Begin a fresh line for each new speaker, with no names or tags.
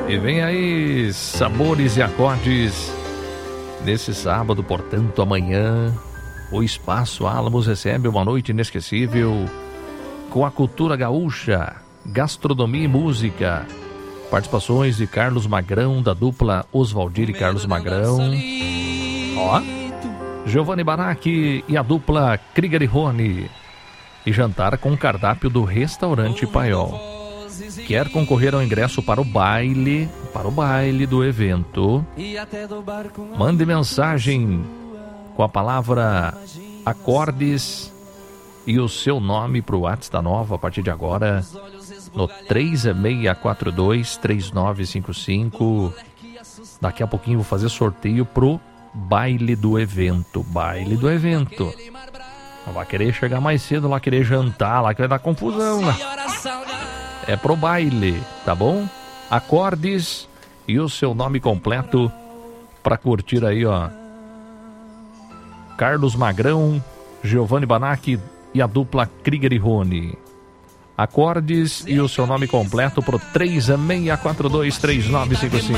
E vem aí, sabores e acordes. Nesse sábado, portanto, amanhã, o Espaço Álamos recebe uma noite inesquecível com a cultura gaúcha, gastronomia e música. Participações de Carlos Magrão, da dupla Oswaldir e Carlos Magrão. Ó, Giovanni Baraque e a dupla Krieger e Rony. E jantar com cardápio do Restaurante Paiol. Quer concorrer ao ingresso para o baile do evento? Mande mensagem com a palavra acordes e o seu nome para o WhatsApp da Nova a partir de agora no 3642-3955. Daqui a pouquinho vou fazer sorteio pro baile do evento. Baile do evento. Não vai querer chegar mais cedo lá, querer jantar lá, que vai dar confusão lá. É pro baile, tá bom? Acordes e o seu nome completo pra curtir aí, ó. Carlos Magrão, Giovanni Banac e a dupla Krieger e Rony. Acordes e o seu nome completo pro 3642-3955.